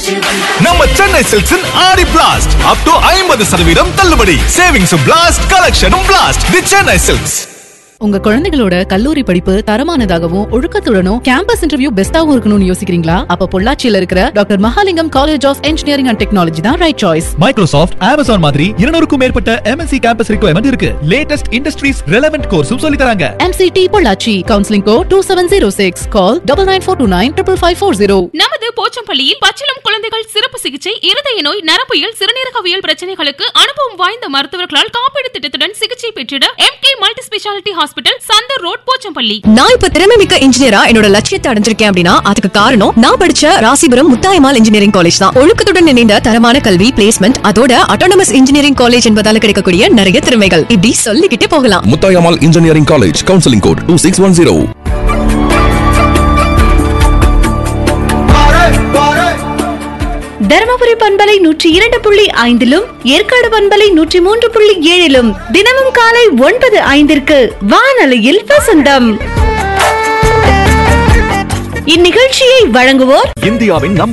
நம்ம சென்னை சில்க்ஸின் ஆடி blast up to 50% தள்ளுபடி. சேவிங்ஸும் blast, கலெக்ஷனும் blast. தி Chennai silks. உங்க குழந்தைகளோட கல்லூரி படிப்பு தரமானதாகவும் ஒழுக்கத்துடனும் கேம்பஸ் இன்டர்வியூ பெஸ்டாவும் இருக்கணும்னு யோசிக்கிறீங்களா? அப்ப பொள்ளாச்சியில இருக்கிற doctor Mahalingam college of engineering and technology தான் ரைட் சாய்ஸ். மைக்ரோசாஃப்ட், அமேசான் மாதிரி 200க்கும் மேற்பட்ட MNC கேம்பஸ் ரிக்வயர்மெண்ட் இருக்கு. லேட்டஸ்ட் இண்டஸ்ட்ரீஸ் ரெலவென்ட் கோர்ஸும் சொல்லி தராங்க. MCT பொள்ளாச்சி. Counselling code 2706. கால் 9942955540. நமது போச்சம்பள்ளியில் பச்சிளம் குழந்தைகள் சிறப்பு சிகிச்சை, இருதய நோய், நரம்பியல், சிறுநீரகவியல் பிரச்சனைகளுக்கு அனுபவம் வாய்ந்த மருத்துவர்களால் காப்பீடு திட்டத்துடன் சிகிச்சை பெற்றிட MK multi speciality hospital, Chandar road, Pochampalli. நான் இப்ப திறமைமிக்க இன்ஜினியரா என்னோட லட்சியத்தை அடைஞ்சிருக்கேன் அப்படின்னா அதுக்கு காரணம் நான் படிச்ச ராசிபுரம் முத்தாயம்மாள் இன்ஜினியரிங் காலேஜ் தான். ஒழுக்கத்துடன் இணைந்த தரமான கல்வி, பிளேஸ்மெண்ட், அதோட அட்டானமஸ் இன்ஜினியரிங் காலேஜ் என்பதால கிடைக்கக்கூடிய நிறைய திறமைகள் இப்படி சொல்லிக்கிட்டே போகலாம். Muthayammal engineering college, counselling code 2610. Dharmapuri பண்பலை 102.5 ஏற்காடு பண்பலை 103.7 தினமும் காலை 9:05 வானொலியில் வசந்தம். இந்நிகழ்ச்சியை வழங்குவோர் இந்தியாவின்